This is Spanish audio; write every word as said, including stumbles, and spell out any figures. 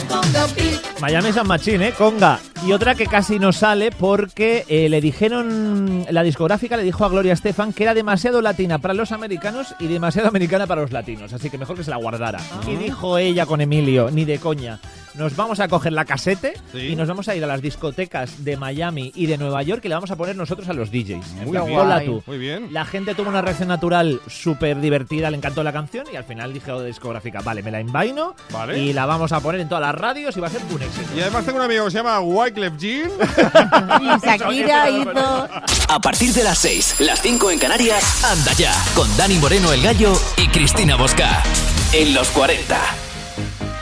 Miami San Machín, ¿eh? Conga. Y otra que casi no sale porque eh, le dijeron, la discográfica le dijo a Gloria Estefan que era demasiado latina para los americanos y demasiado americana para los latinos, así que mejor que se la guardara. Uh-huh. Y dijo ella con Emilio, ni de coña, nos vamos a coger la casete ¿Sí? y nos vamos a ir a las discotecas de Miami y de Nueva York y le vamos a poner nosotros a los D Js. Muy bien, hola tú. Muy bien. La gente tuvo una reacción natural súper divertida, le encantó la canción y al final dijo la discográfica, vale, me la envaino vale. y la vamos a poner en todas las radios y va a ser un éxito. Y además tengo un amigo que se llama Wyclef Jean. Y Shakira hizo... A partir de las seis, las cinco en Canarias, anda ya, con Dani Moreno el Gallo y Cristina Bosca. En los cuarenta.